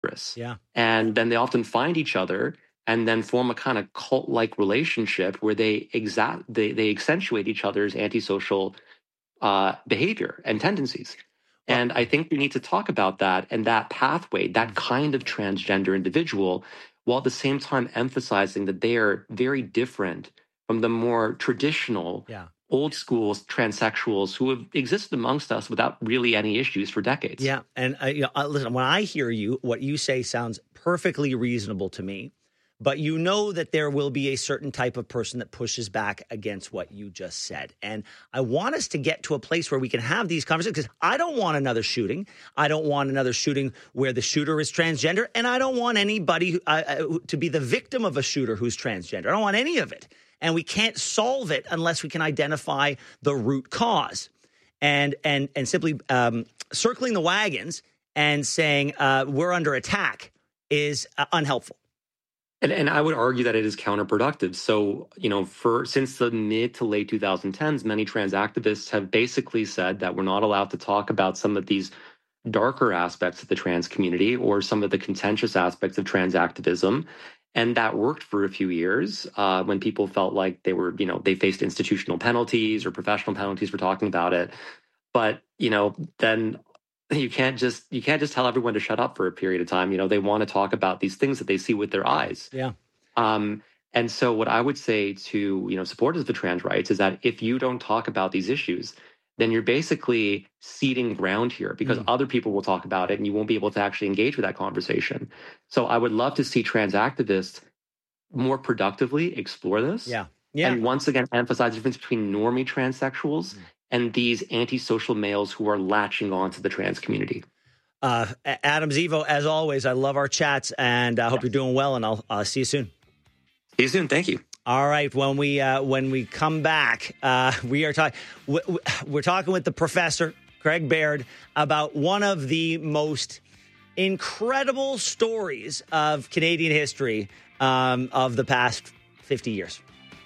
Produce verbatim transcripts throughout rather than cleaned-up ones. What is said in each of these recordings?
Yeah. And then they often find each other and then form a kind of cult-like relationship where they exact they, they accentuate each other's antisocial uh, behavior and tendencies. Well, and I think we need to talk about that and that pathway, that kind of transgender individual, while at the same time emphasizing that they are very different from the more traditional, yeah. old school transsexuals who have existed amongst us without really any issues for decades. Yeah. And uh, you know, uh, listen, when I hear you, what you say sounds perfectly reasonable to me. But you know that there will be a certain type of person that pushes back against what you just said. And I want us to get to a place where we can have these conversations, because I don't want another shooting. I don't want another shooting where the shooter is transgender. And I don't want anybody uh, to be the victim of a shooter who's transgender. I don't want any of it. And we can't solve it unless we can identify the root cause. And and and simply um, circling the wagons and saying uh, we're under attack is uh, unhelpful. And, and I would argue that it is counterproductive. So, you know, for since the mid to late twenty tens, many trans activists have basically said that we're not allowed to talk about some of these darker aspects of the trans community or some of the contentious aspects of trans activism. And that worked for a few years uh, when people felt like they were, you know, they faced institutional penalties or professional penalties for talking about it. But, you know, then you can't just you can't just tell everyone to shut up for a period of time. You know, they want to talk about these things that they see with their eyes. Yeah. Um, and so what I would say to, you know, supporters of the trans rights is that if you don't talk about these issues, then you're basically ceding ground here because mm. other people will talk about it and you won't be able to actually engage with that conversation. So I would love to see trans activists more productively explore this. Yeah. Yeah. And once again, emphasize the difference between normie transsexuals mm. and these antisocial males who are latching on to the trans community. Uh, Adam Zivo, as always, I love our chats and I uh, hope yes. you're doing well, and I'll uh, see you soon. See you soon. Thank you. All right. When we uh, when we come back, uh, we are talking. We're talking with the professor, Craig Baird, about one of the most incredible stories of Canadian history um, of the past fifty years.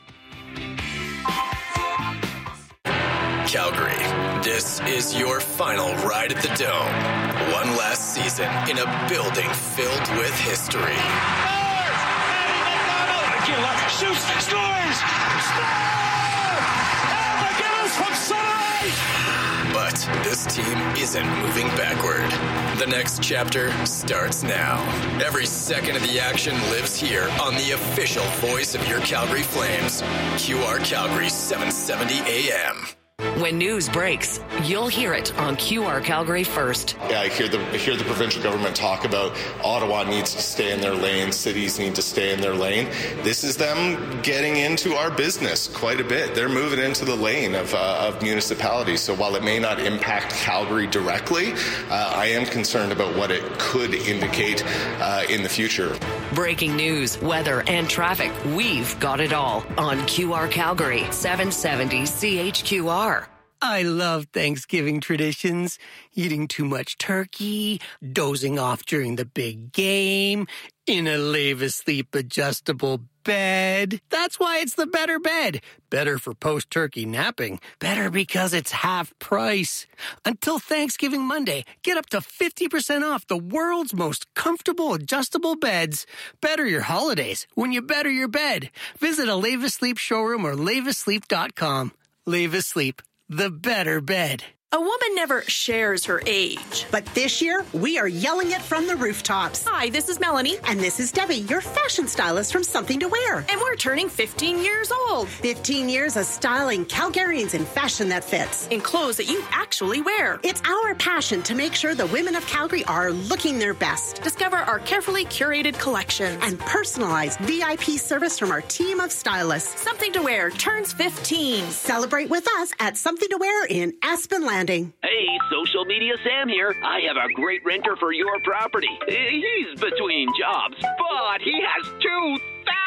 Calgary, this is your final ride at the Dome. One last season in a building filled with history. Shoots, scores! Oh my goodness, from Sunrise! But this team isn't moving backward. The next chapter starts now. Every second of the action lives here on the official voice of your Calgary Flames. Q R Calgary seven seventy A M. When news breaks, you'll hear it on Q R Calgary first. Yeah, I hear the I hear the provincial government talk about Ottawa needs to stay in their lane, cities need to stay in their lane. This is them getting into our business quite a bit. They're moving into the lane of uh, of municipalities. So while it may not impact Calgary directly, uh, I am concerned about what it could indicate uh, in the future. Breaking news, weather, and traffic. We've got it all on Q R Calgary seven seventy C H Q R. I love Thanksgiving traditions. Eating too much turkey, dozing off during the big game, in a Lave Asleep adjustable bed. That's why it's the better bed. Better for post-turkey napping. Better because it's half price. Until Thanksgiving Monday, get up to fifty percent off the world's most comfortable adjustable beds. Better your holidays when you better your bed. Visit a Lave Asleep showroom or lave asleep dot com. Lave Asleep, the better bed. A woman never shares her age. But this year, we are yelling it from the rooftops. Hi, this is Melanie. And this is Debbie, your fashion stylist from Something to Wear. And we're turning fifteen years old. fifteen years of styling Calgarians in fashion that fits. In clothes that you actually wear. It's our passion to make sure the women of Calgary are looking their best. Discover our carefully curated collections. And personalized V I P service from our team of stylists. Something to Wear turns fifteen. Celebrate with us at Something to Wear in Aspen Landing. Hey, social media Sam here. I have a great renter for your property. He's between jobs, but he has two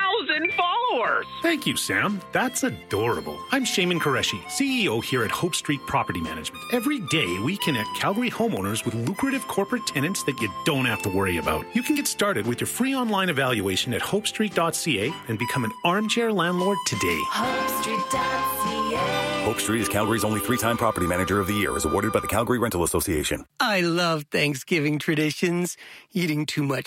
thousand followers. Thank you, Sam. That's adorable. I'm Shaman Qureshi, C E O here at Hope Street Property Management. Every day, we connect Calgary homeowners with lucrative corporate tenants that you don't have to worry about. You can get started with your free online evaluation at hope street dot c a and become an armchair landlord today. hope street dot c a. Hope Street is Calgary's only three-time Property Manager of the Year, as awarded by the Calgary Rental Association. I love Thanksgiving traditions. Eating too much